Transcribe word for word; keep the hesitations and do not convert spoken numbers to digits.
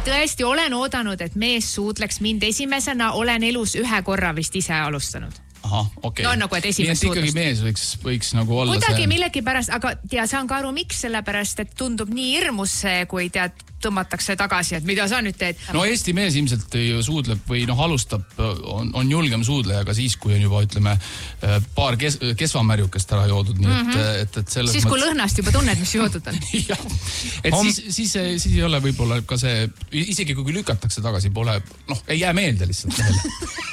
tõesti olen oodanud, et mees suudleks mind esimesena, olen elus ühe korra vist ise alustanud. Aha, okei. No nagu, et esimest suudlust. Nii, et ikkagi mees võiks, võiks nagu olla Kuidagi see... millegi pärast, aga tea, saan ka aru, miks sellepärast, et tundub nii hirmus see, kui tead, tõmmatakse tagasi, et mida sa nüüd teed. No Eesti mees ilmselt ju suudleb või noh, alustab, on, on julgem suudleja, aga siis, kui on juba, ütleme, paar kes, kesvamärjukest ära joodud, nii et, mm-hmm. et, et selles siis, kui mõttes... lõhnast juba tunned, mis joodud on. jah, et Om... siis, siis, siis ei ole võib-olla ka see, isegi kui lükatakse tagasi, pole, noh, ei jää meelde lihtsalt.